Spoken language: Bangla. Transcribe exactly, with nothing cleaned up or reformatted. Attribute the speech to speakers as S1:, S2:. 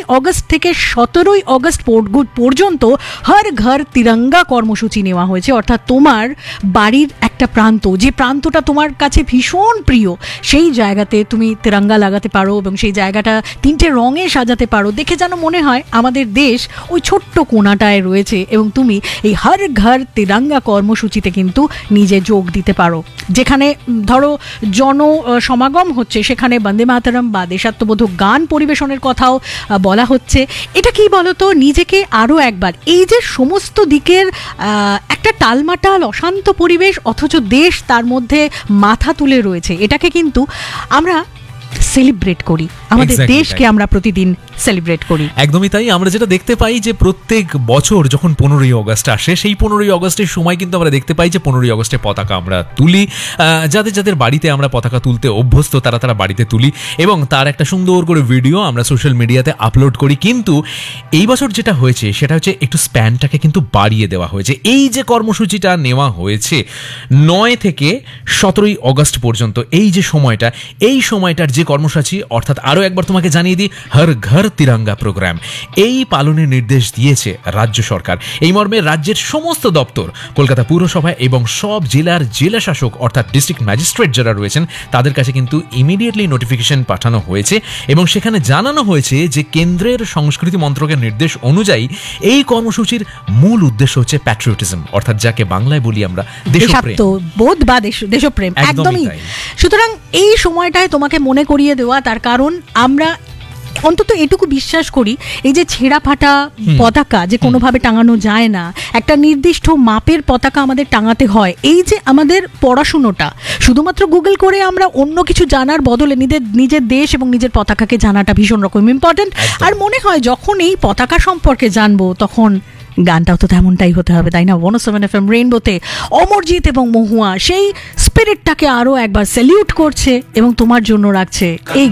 S1: অগস্ট থেকে সতেরোই অগস্ট পর্যন্ত হর ঘর তিরঙ্গা কর্মসূচি নেওয়া হয়েছে। অর্থাৎ তোমার বাড়ির একটা প্রান্ত, যে প্রান্তটা তোমার কাছে ভীষণ প্রিয়, সেই জায়গাতে তুমি তিরঙ্গা লাগাতে পারো এবং সেই জায়গাটা তিনটে রঙে সাজাতে পারো। দেখে যেন মনে হয় আমাদের দেশ ওই ছোট্ট কোণাটায় রয়েছে এবং তুমি এই হর ঘর তিরঙ্গা কর্মসূচিতে কিন্তু নিজে যোগ দিতে পারো। যেখানে ধরো জন সমাগম হচ্ছে সেখানে বন্দে মাতরম বা দেশাত্মবোধক গান পরিবেশনের কথাও বলা হচ্ছে। এটা কি বলতো, নিজেকে আরও একবার এই যে সমস্ত দিকের একটা টালমাটাল অশান্ত পরিবেশ অথচ দেশ তার মধ্যে মাথা তুলে রয়েছে, এটাকে কিন্তু আমরা সেলিব্রেট করি, আমাদের দেশকে আমরা প্রতিদিন সেলিব্রেট করি।
S2: একদমই তাই। আমরা যেটা দেখতে পাই যে প্রত্যেক বছর যখন পনেরোই অগস্ট আসে, সেই পনেরোই অগস্টের সময় কিন্তু আমরা দেখতে পাই যে পনেরোই অগস্টে পতাকা আমরা তুলি। যাদের যাদের বাড়িতে আমরা পতাকা তুলতে অভ্যস্ত তারা তারা বাড়িতে তুলি এবং তার একটা সুন্দর করে ভিডিও আমরা সোশ্যাল মিডিয়াতে আপলোড করি। কিন্তু এই বছর যেটা হয়েছে সেটা হচ্ছে একটু স্প্যানটাকে কিন্তু বাড়িয়ে দেওয়া হয়েছে। এই যে কর্মসূচিটা নেওয়া হয়েছে নয় থেকে সতেরোই অগস্ট পর্যন্ত, এই যে সময়টা, এই সময়টার যে কর্মসূচি, অর্থাৎ আরও একবার তোমাকে জানিয়ে দিই, হর ঘর তিরঙ্গা প্রোগ্রাম, এই পালনের নির্দেশ দিয়েছে রাজ্য সরকার। এই মর্মে রাজ্যের সমস্ত দপ্তর, কলকাতা পুরসভা এবং সব জেলার জেলা শাসক অর্থাৎ ডিস্ট্রিক্ট ম্যাজিস্ট্রেট যারা রয়েছেন তাদের কাছে কিন্তু ইমিডিয়েটলি নোটিফিকেশন পাঠানো হয়েছে এবং সেখানে জানানো হয়েছে যে কেন্দ্রের সংস্কৃতি মন্ত্রকের নির্দেশ অনুযায়ী এই কর্মসূচির মূল উদ্দেশ্য হচ্ছে প্যাট্রিয়টিজম, অর্থাৎ যাকে বাংলায় বলি আমরা
S1: দেশাত্মবোধ বা দেশপ্রেম। একদমই। সুতরাং এই সময়টায় তোমাকে মনে করিয়ে দেওয়া, তার কারণ আমরা অন্তত এটুকু বিশ্বাস করি, এই যে ছেঁড়া ফাটা পতাকা যে কোনোভাবে টাঙানো যায় না, একটা নির্দিষ্ট মাপের পতাকা আমাদের টাঙাতে হয়। এই যে আমাদের পড়াশুনোটা, শুধুমাত্র গুগল করে আমরা অন্য কিছু জানার বদলে নিজের নিজের দেশ এবং নিজের পতাকাকে জানাটা ভীষণ রকম ইম্পর্টেন্ট। আর মনে হয় যখন এই পতাকা সম্পর্কে জানবো তখন গানটাও তো তেমনটাই হতে হবে, তাই না? ওয়ান ও সেভেন এফ এম রেইনবোতে অমরজিৎ এবং মহুয়া সেই স্পিরিটটাকে আরও একবার স্যালিউট করছে এবং তোমার জন্য রাখছে এই